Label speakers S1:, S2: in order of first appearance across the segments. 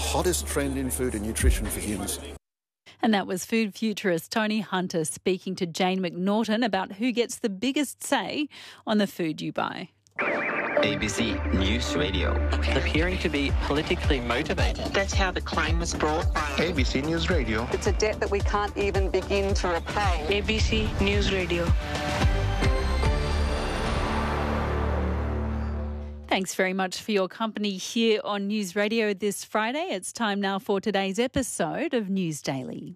S1: hottest trend in food and nutrition for humans.
S2: And that was food futurist Tony Hunter speaking to Jane McNaughton about who gets the biggest say on the food you buy.
S3: ABC News Radio.
S4: Appearing to be politically motivated.
S5: That's how the claim was brought.
S6: ABC News Radio.
S7: It's a debt that we can't even begin to repay.
S5: ABC News Radio.
S2: Thanks very much for your company here on News Radio this Friday. It's time now for today's episode of News Daily.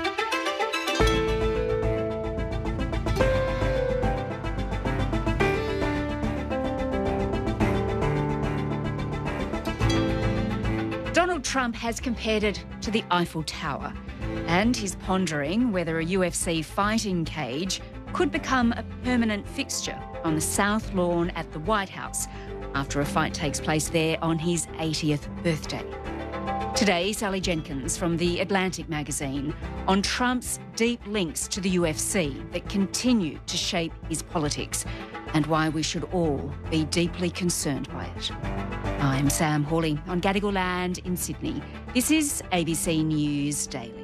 S8: Donald Trump has compared it to the Eiffel Tower, and he's pondering whether a UFC fighting cage could become a permanent fixture on the South Lawn at the White House after a fight takes place there on his 80th birthday. Today, Sally Jenkins from The Atlantic magazine on Trump's deep links to the UFC that continue to shape his politics and why we should all be deeply concerned by it. I'm Sam Hawley on Gadigal Land in Sydney. This is ABC News Daily.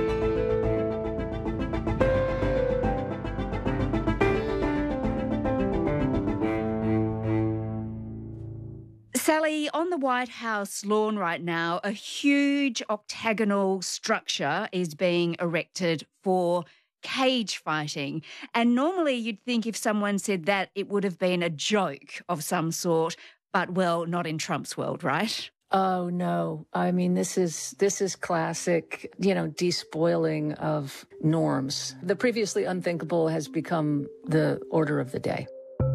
S8: Sally, on the White House lawn right now, a huge octagonal structure is being erected for cage fighting. And normally you'd think if someone said that, it would have been a joke of some sort. But, well, not in Trump's world, right?
S9: Oh, no. I mean, this is classic, despoiling of norms. The previously unthinkable has become the order of the day.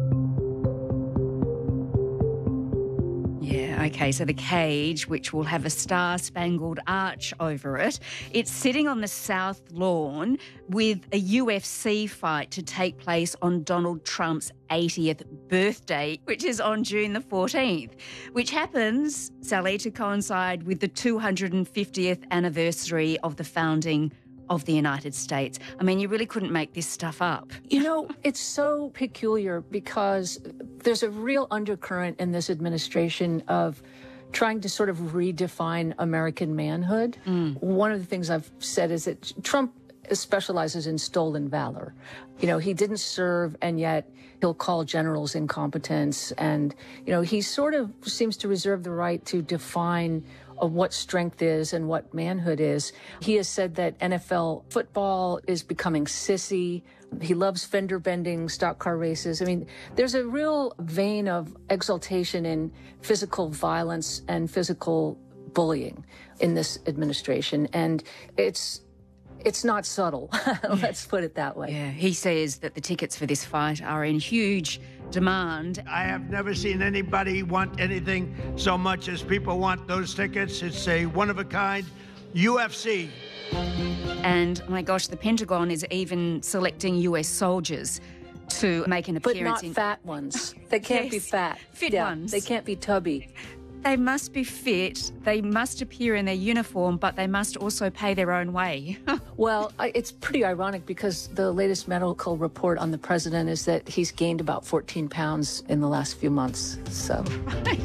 S8: Yeah, okay, so the cage, which will have a star-spangled arch over it, it's sitting on the South Lawn with a UFC fight to take place on Donald Trump's 80th birthday, which is on June the 14th, which happens, Sally, to coincide with the 250th anniversary of the founding of the United States. I mean, you really couldn't make this stuff up.
S9: It's so peculiar because there's a real undercurrent in this administration of trying to sort of redefine American manhood. One of the things I've said is that Trump specializes in stolen valor. He didn't serve, and yet he'll call generals incompetence. And, he sort of seems to reserve the right to define what strength is and what manhood is. He has said that NFL football is becoming sissy. He loves fender bending, stock car races. I mean, there's a real vein of exaltation in physical violence and physical bullying in this administration. And it's not subtle. Let's put it that way.
S8: Yeah, he says that the tickets for this fight are in huge demand.
S10: I have never seen anybody want anything so much as people want those tickets. It's a one-of-a-kind UFC.
S8: And, my gosh, the Pentagon is even selecting US soldiers to make an appearance.
S9: But not fat ones. They can't be fat.
S8: Fit ones.
S9: They can't be tubby.
S8: They must be fit, they must appear in their uniform, but they must also pay their own way.
S9: Well, it's pretty ironic because the latest medical report on the president is that he's gained about 14 pounds in the last few months. So,
S8: right.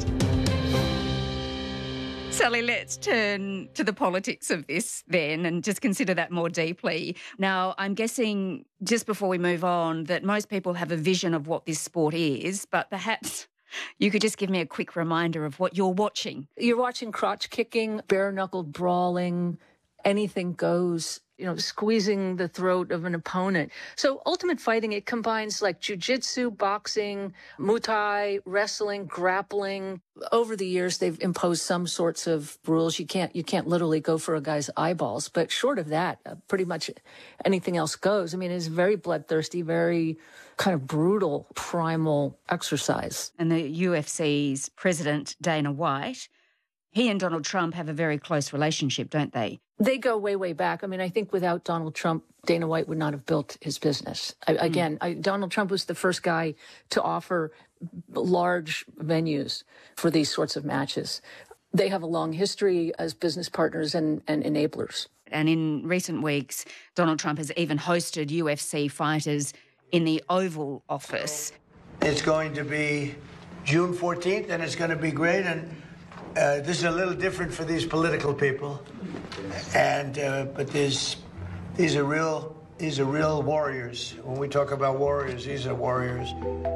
S8: Sally, let's turn to the politics of this then and just consider that more deeply. Now, I'm guessing just before we move on that most people have a vision of what this sport is, but perhaps you could just give me a quick reminder of what you're watching.
S9: You're watching crotch kicking, bare-knuckled brawling, anything goes, squeezing the throat of an opponent. So Ultimate Fighting, it combines like jiu-jitsu, boxing, Muay Thai, wrestling, grappling. Over the years, they've imposed some sorts of rules. You can't literally go for a guy's eyeballs, but short of that, pretty much anything else goes. I mean, it's very bloodthirsty, very kind of brutal, primal exercise.
S8: And the UFC's president, Dana White, he and Donald Trump have a very close relationship, don't they?
S9: They go way, way back. I mean, I think without Donald Trump, Dana White would not have built his business. Donald Trump was the first guy to offer large venues for these sorts of matches. They have a long history as business partners and enablers.
S8: And in recent weeks, Donald Trump has even hosted UFC fighters in the Oval Office.
S10: It's going to be June 14th, and it's going to be great. And This is a little different for these political people, and but these are real warriors. When we talk about warriors, these are warriors.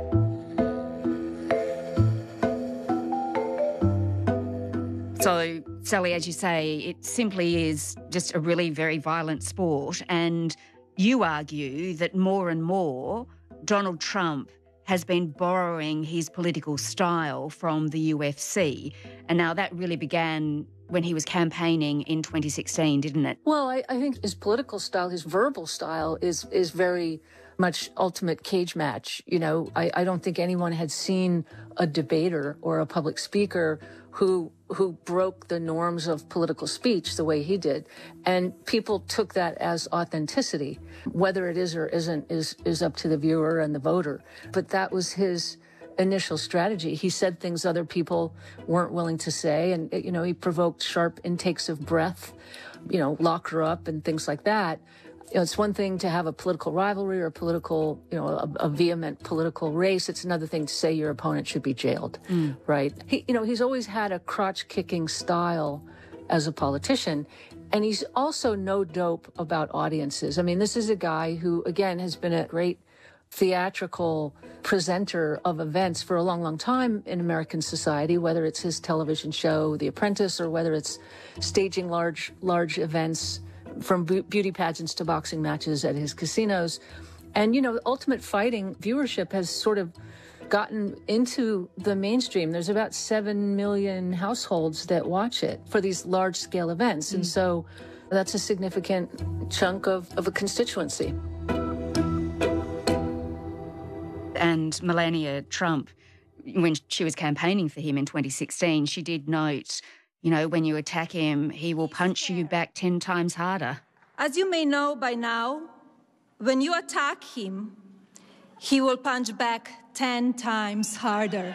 S8: So, Sally, as you say, it simply is just a really very violent sport, and you argue that more and more Donald Trump has been borrowing his political style from the UFC. And now that really began when he was campaigning in 2016, didn't it?
S9: Well, I think his political style, his verbal style is very much ultimate cage match. You know, I don't think anyone had seen a debater or a public speaker who broke the norms of political speech the way he did. And people took that as authenticity. Whether it is or isn't is up to the viewer and the voter. But that was his initial strategy. He said things other people weren't willing to say. And, you know, he provoked sharp intakes of breath, you know, lock her up and things like that. You know, it's one thing to have a political rivalry or a political, you know, a vehement political race. It's another thing to say your opponent should be jailed, right? He's always had a crotch-kicking style as a politician, and he's also no dope about audiences. I mean, this is a guy who, again, has been a great theatrical presenter of events for a long, long time in American society, whether it's his television show, The Apprentice, or whether it's staging large events from beauty pageants to boxing matches at his casinos. And, you know, Ultimate Fighting viewership has sort of gotten into the mainstream. There's about 7 million households that watch it for these large-scale events. And so that's a significant chunk of a constituency.
S8: And Melania Trump, when she was campaigning for him in 2016, she did note, you know, when you attack him, he will punch you back 10 times harder.
S6: As you may know by now, when you attack him, he will punch back 10 times harder.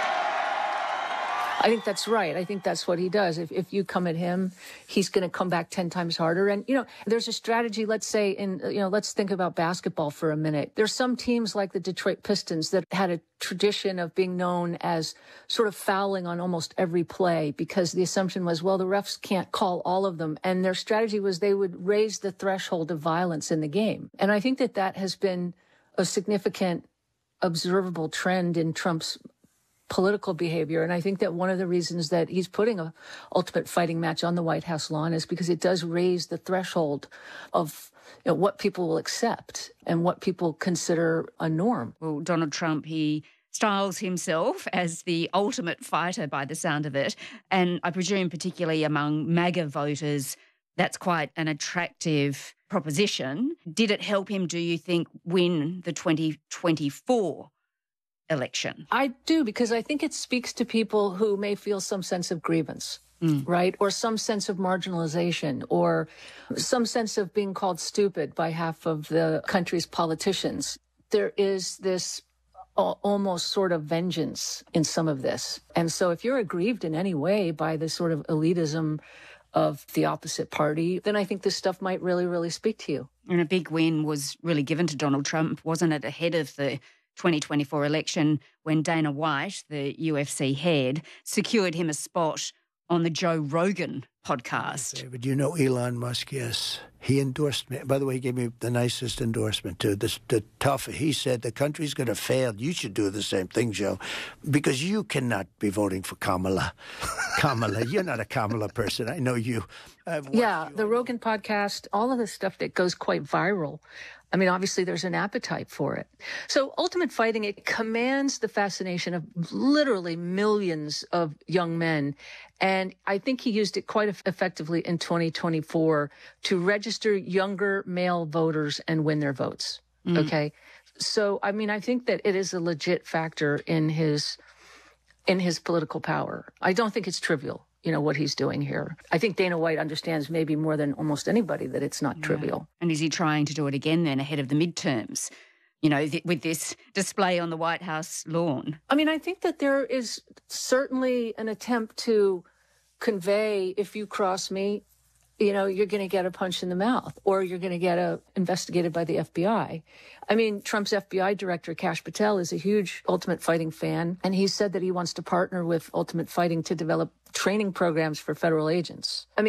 S9: I think that's right. I think that's what he does. If you come at him, he's going to come back 10 times harder. And, you know, there's a strategy, let's say, let's think about basketball for a minute. There's some teams like the Detroit Pistons that had a tradition of being known as sort of fouling on almost every play because the assumption was, well, the refs can't call all of them. And their strategy was they would raise the threshold of violence in the game. And I think that has been a significant observable trend in Trump's political behavior. And I think that one of the reasons that he's putting a Ultimate Fighting match on the White House lawn is because it does raise the threshold of, you know, what people will accept and what people consider a norm.
S8: Well, Donald Trump, he styles himself as the ultimate fighter by the sound of it. And I presume particularly among MAGA voters, that's quite an attractive proposition. Did it help him, do you think, win the 2024 election?
S9: I do, because I think it speaks to people who may feel some sense of grievance, right? Or some sense of marginalization, or some sense of being called stupid by half of the country's politicians. There is this almost sort of vengeance in some of this. And so if you're aggrieved in any way by the sort of elitism of the opposite party, then I think this stuff might really, really speak to you.
S8: And a big win was really given to Donald Trump, wasn't it, ahead of the 2024 election when Dana White, the UFC head, secured him a spot on the Joe Rogan podcast.
S11: David, you know Elon Musk, yes. He endorsed me. By the way, he gave me the nicest endorsement, too. The tough. He said, the country's going to fail. You should do the same thing, Joe, because you cannot be voting for Kamala. Kamala, you're not a Kamala person. I know you.
S9: The Rogan podcast, all of the stuff that goes quite viral. I mean, obviously, there's an appetite for it. So Ultimate Fighting, it commands the fascination of literally millions of young men. And I think he used it quite effectively in 2024 to register younger male voters and win their votes. Okay. So, I mean, I think that it is a legit factor in his political power. I don't think it's trivial, you know, what he's doing here. I think Dana White understands maybe more than almost anybody that it's not trivial.
S8: And is he trying to do it again then ahead of the midterms, you know, with this display on the White House lawn?
S9: I mean, I think that there is certainly an attempt to convey, if you cross me, you're going to get a punch in the mouth, or you're going to get investigated by the FBI. I mean, Trump's FBI director, Kash Patel, is a huge Ultimate Fighting fan, and he said that he wants to partner with Ultimate Fighting to develop training programs for federal agents. I mean,